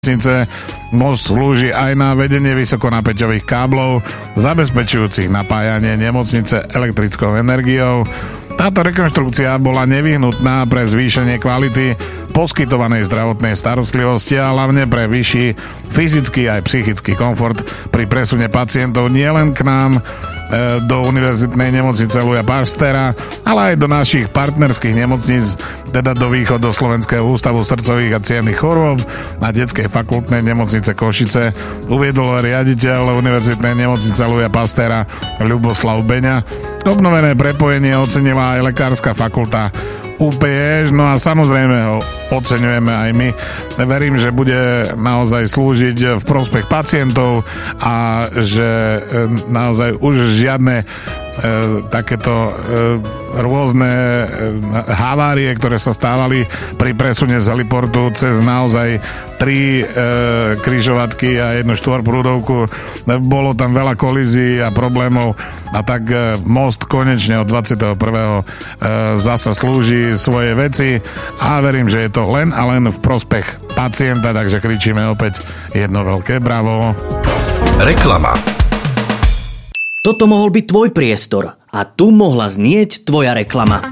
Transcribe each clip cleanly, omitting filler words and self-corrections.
Most slúži aj na vedenie vysokonapäťových káblov, zabezpečujúcich napájanie nemocnice elektrickou energiou. Táto rekonštrukcia bola nevyhnutná pre zvýšenie kvality poskytovanej zdravotnej starostlivosti a hlavne pre vyšší fyzický aj psychický komfort pri presune pacientov nielen k nám do univerzitnej nemocnice Louisa Pasteur, ale aj do našich partnerských nemocníc, teda do Východoslovenského ústavu srdcových a cievnych chorôb a detskej fakultnej nemocnice Košice, uviedol riaditeľ univerzitnej nemocnice Louisa Pasteur Ľuboslav Beňa. Obnovené prepojenie ocenila aj lekárska fakulta UPŠ, no a samozrejme ho oceňujeme aj my. Verím, že bude naozaj slúžiť v prospech pacientov a že naozaj už žiadne takéto rôzne havárie, ktoré sa stávali pri presune z heliportu cez naozaj 3 križovatky a 1 štvorprúdovku. Bolo tam veľa kolízií a problémov a tak most konečne od 21. Zasa slúži svoje veci a verím, že je to len a len v prospech pacienta, takže kričíme opäť jedno veľké bravo. Reklama. Toto mohol byť tvoj priestor a tu mohla znieť tvoja reklama.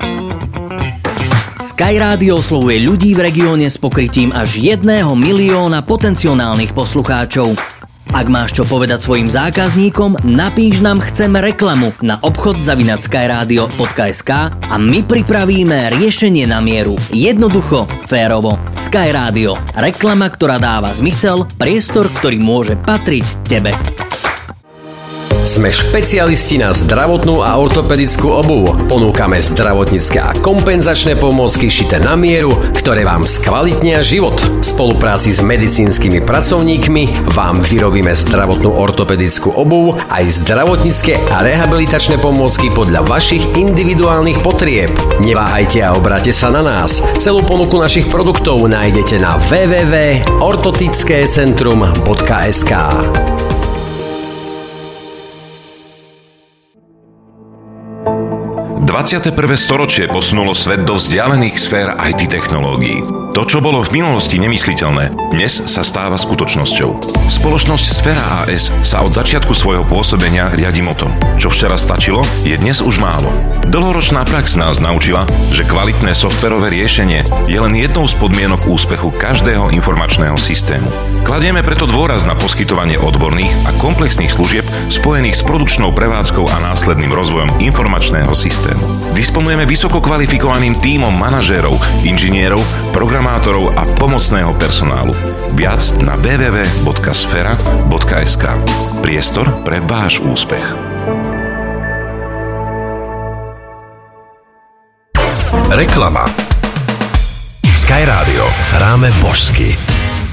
Sky Radio oslovuje ľudí v regióne s pokrytím až 1 milióna potenciálnych poslucháčov. Ak máš čo povedať svojim zákazníkom, napíš nám Chceme reklamu na obchod@skyradio.sk a my pripravíme riešenie na mieru. Jednoducho, férovo. Sky Radio. Reklama, ktorá dáva zmysel, priestor, ktorý môže patriť tebe. Sme špecialisti na zdravotnú a ortopedickú obuv. Ponúkame zdravotnícke a kompenzačné pomôcky šité na mieru, ktoré vám skvalitnia život. V spolupráci s medicínskymi pracovníkmi vám vyrobíme zdravotnú ortopedickú obuv aj zdravotnícke a rehabilitačné pomôcky podľa vašich individuálnych potrieb. Neváhajte a obráťte sa na nás. Celú ponuku našich produktov nájdete na www.ortotickecentrum.sk. 21. storočie posunulo svet do vzdialených sfér IT technológií. To, čo bolo v minulosti nemysliteľné, dnes sa stáva skutočnosťou. Spoločnosť Sfera AS sa od začiatku svojho pôsobenia riadi motom. Čo včera stačilo, je dnes už málo. Dlhoročná prax nás naučila, že kvalitné softverové riešenie je len jednou z podmienok úspechu každého informačného systému. Kladieme preto dôraz na poskytovanie odborných a komplexných služieb spojených s produkčnou prevádzkou a následným rozvojom informačného systému. Disponujeme vysoko kvalifikovaným tímom manažérov, inžinierov, programátorov a pomocného personálu. Viac na www.sfera.sk. Priestor pre váš úspech. Reklama. Sky Radio. Hráme božsky.